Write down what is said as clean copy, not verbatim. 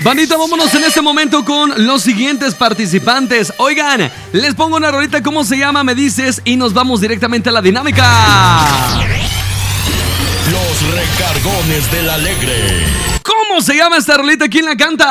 Bandita, vámonos en este momento con los siguientes participantes. Oigan, les pongo una rolita, ¿cómo se llama? Me dices y nos vamos directamente a la dinámica. Los recargones del alegre. ¿Cómo se llama esta rolita? ¿Quién la canta?